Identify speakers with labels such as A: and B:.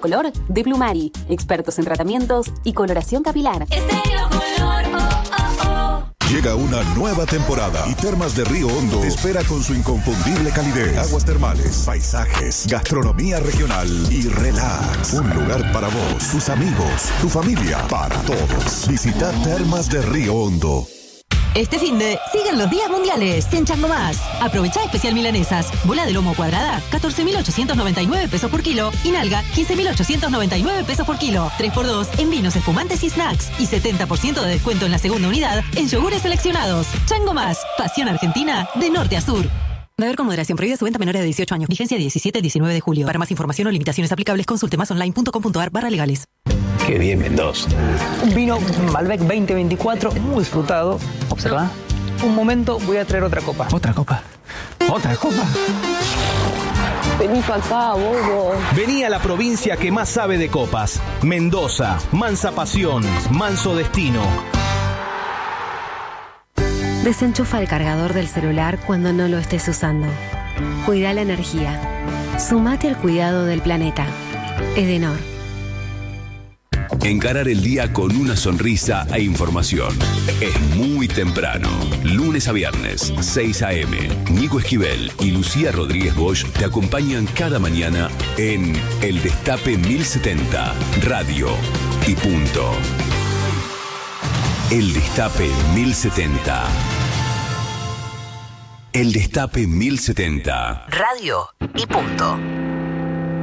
A: Color de Plumari. Expertos en tratamientos y coloración capilar.
B: Estéreo Color,
C: Llega una nueva temporada y Termas de Río Hondo te espera con su inconfundible calidez, aguas termales, paisajes, gastronomía regional y relax. Un lugar para vos, tus amigos, tu familia, para todos. Visita Termas de Río Hondo.
D: Este finde siguen los días mundiales en Chango Más. Aprovecha especial milanesas. Bola de lomo cuadrada, 14.899 pesos por kilo. Y nalga, 15.899 pesos por kilo. 3x2 en vinos, espumantes y snacks. Y 70% de descuento en la segunda unidad en yogures seleccionados. Chango Más. Pasión argentina de norte a sur. Beber con moderación. Prohibida su venta a menores de 18 años. Vigencia 17 al 19 de julio. Para más información o limitaciones aplicables, consulte masonline.com.ar/legales.
E: Qué bien, Mendoza.
F: Un vino Malbec 2024, muy frutado. Observa. Un momento, voy a traer otra copa.
E: ¿Otra copa? ¿Otra copa?
G: Vení para acá, bobo.
H: Vení a la provincia que más sabe de copas. Mendoza, mansa pasión, manso destino.
I: Desenchufa el cargador del celular cuando no lo estés usando. Cuida la energía. Sumate al cuidado del planeta. Edenor.
J: Encarar el día con una sonrisa e información. Es muy temprano. Lunes a viernes, 6 a.m. Nico Esquivel y Lucía Rodríguez Bosch te acompañan cada mañana en El Destape 1070, Radio y punto. El Destape 1070. El Destape 1070.
D: Radio y punto.